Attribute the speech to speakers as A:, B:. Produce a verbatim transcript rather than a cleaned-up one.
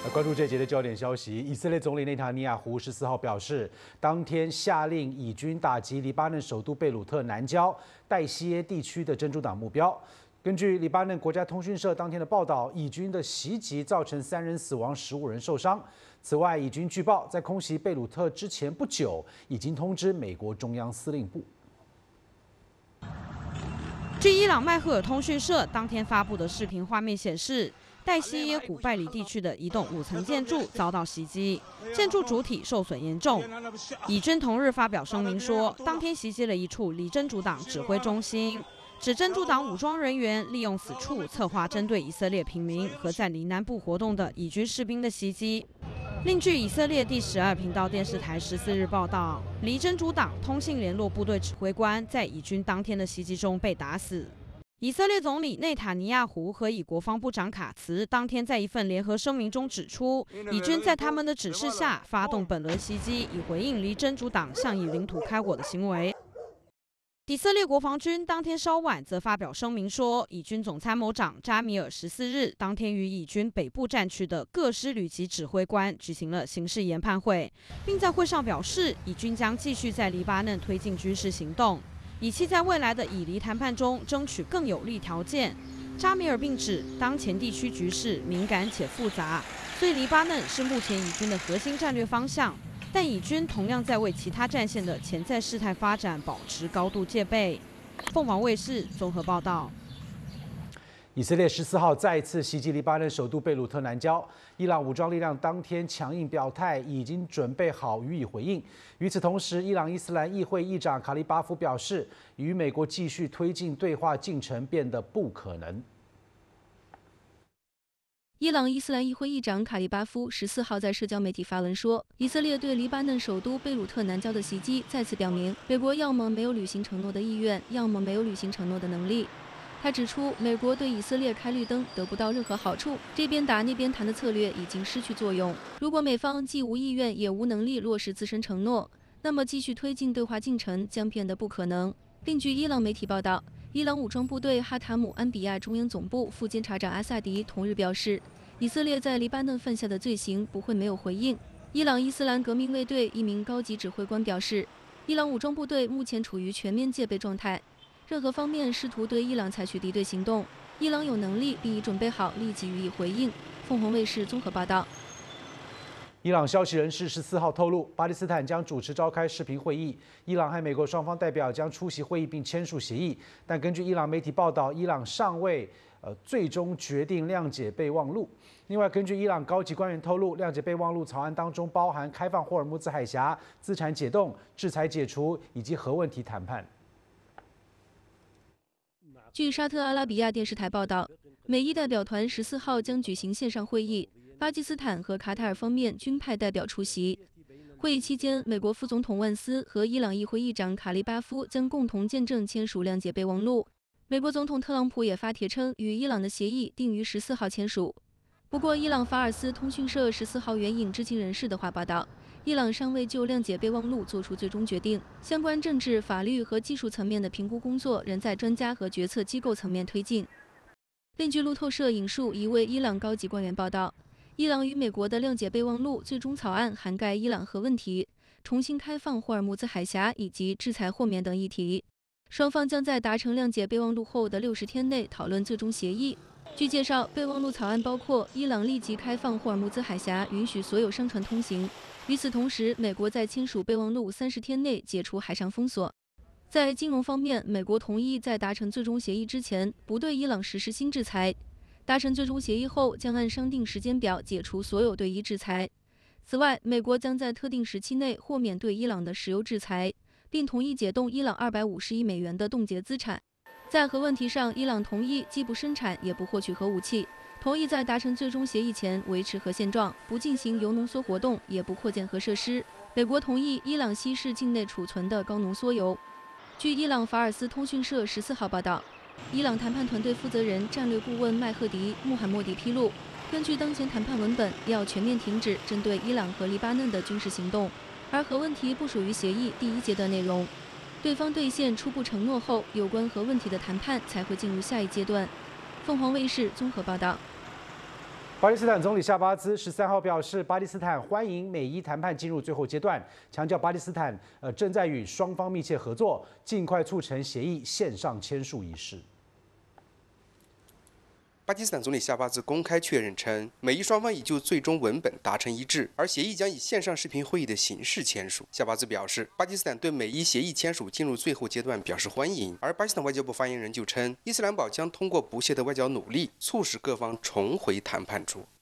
A: 来关注这节的焦点消息，以色列总理内塔尼亚胡十四号表示，当天下令以军打击黎巴嫩首都贝鲁特南郊代西耶地区的真主党目标。根据黎巴嫩国家通讯社当天的报道，以军的袭击造成三人死亡、十五人受伤。此外，以军据报在空袭贝鲁特之前不久，已经通知美国中央司令部。
B: 据伊朗麦赫尔通讯社当天发布的视频画面显示，代西耶古拜里地区的一栋五层建筑遭到袭击，建筑主体受损严重。以军同日发表声明说，当天袭击了一处离真主党指挥中心，指真主党武装人员利用此处策划针对以色列平民和在离南部活动的以军士兵的袭击。 另据以色列第十二频道电视台十四日报道，离真主党通信联络部队指挥官在以军当天的袭击中被打死。以色列总理内塔尼亚胡和以国防部长卡茨当天在一份联合声明中指出，以军在他们的指示下发动本轮袭击，以回应离真主党向以领土开火的行为。 以色列国防军当天稍晚则发表声明说，以军总参谋长扎米尔十四日当天与以军北部战区的各师旅级指挥官举行了形势研判会，并在会上表示，以军将继续在黎巴嫩推进军事行动，以期在未来的以黎谈判中争取更有利条件。扎米尔并指，当前地区局势敏感且复杂，所以黎巴嫩是目前以军的核心战略方向。 但以军同样在为其他战线的潜在事态发展保持高度戒备。凤凰卫视综合报道。
A: 以色列十四号再次袭击黎巴嫩首都贝鲁特南郊，伊朗武装力量当天强硬表态，已经准备好予以回应。与此同时，伊朗伊斯兰议会议长卡利巴夫表示，与美国继续推进对话进程变得不可能。
C: 伊朗伊斯兰议会议长卡利巴夫十四号在社交媒体发文说，以色列对黎巴嫩首都贝鲁特南郊的袭击再次表明，美国要么没有履行承诺的意愿，要么没有履行承诺的能力。他指出，美国对以色列开绿灯得不到任何好处，这边打那边谈的策略已经失去作用。如果美方既无意愿也无能力落实自身承诺，那么继续推进对话进程将变得不可能。另据伊朗媒体报道， 伊朗武装部队哈塔姆安比亚中央总部副监察长阿萨迪同日表示，以色列在黎巴嫩犯下的罪行不会没有回应。伊朗伊斯兰革命卫队一名高级指挥官表示，伊朗武装部队目前处于全面戒备状态，任何方面试图对伊朗采取敌对行动，伊朗有能力并已准备好立即予以回应。凤凰卫视综合报道。
A: 伊朗消息人士十四号透露，巴基斯坦将主持召开视频会议，伊朗和美国双方代表将出席会议并签署协议。但根据伊朗媒体报道，伊朗尚未呃最终决定谅解备忘录。另外，根据伊朗高级官员透露，谅解备忘录草案当中包含开放霍尔木兹海峡、资产解冻、制裁解除以及核问题谈判。
C: 据沙特阿拉比亚电视台报道，美伊代表团十四号将举行线上会议。 巴基斯坦和卡塔尔方面均派代表出席。会议期间，美国副总统万斯和伊朗议会议长卡利巴夫将共同见证签署谅解备忘录。美国总统特朗普也发帖称，与伊朗的协议定于十四号签署。不过，伊朗法尔斯通讯社十四号援引知情人士的话报道，伊朗尚未就谅解备忘录作出最终决定，相关政治、法律和技术层面的评估工作仍在专家和决策机构层面推进。另据路透社引述一位伊朗高级官员报道。 伊朗与美国的谅解备忘录最终草案涵盖伊朗核问题、重新开放霍尔木兹海峡以及制裁豁免等议题。双方将在达成谅解备忘录后的六十天内讨论最终协议。据介绍，备忘录草案包括伊朗立即开放霍尔木兹海峡，允许所有商船通行。与此同时，美国在签署备忘录三十天内解除海上封锁。在金融方面，美国同意在达成最终协议之前不对伊朗实施新制裁。 达成最终协议后，将按商定时间表解除所有对伊制裁。此外，美国将在特定时期内豁免对伊朗的石油制裁，并同意解冻伊朗二百五十亿美元的冻结资产。在核问题上，伊朗同意既不生产也不获取核武器，同意在达成最终协议前维持核现状，不进行铀浓缩活动，也不扩建核设施。美国同意伊朗稀释境内储存的高浓缩铀。据伊朗法尔斯通讯社十四号报道。 伊朗谈判团队负责人、战略顾问麦赫迪·穆罕默迪披露，根据当前谈判文本，要全面停止针对伊朗和黎巴嫩的军事行动，而核问题不属于协议第一阶段内容。对方兑现初步承诺后，有关核问题的谈判才会进入下一阶段。凤凰卫视综合报道。
A: 巴基斯坦总理夏巴兹十三号表示，巴基斯坦欢迎美伊谈判进入最后阶段，强调巴基斯坦呃正在与双方密切合作，尽快促成协议线上签署仪式。
D: 巴基斯坦总理夏巴兹公开确认称，美伊双方已就最终文本达成一致，而协议将以线上视频会议的形式签署。夏巴兹表示，巴基斯坦对美伊协议签署进入最后阶段表示欢迎，而巴基斯坦外交部发言人就称，伊斯兰堡将通过不懈的外交努力，促使各方重回谈判桌。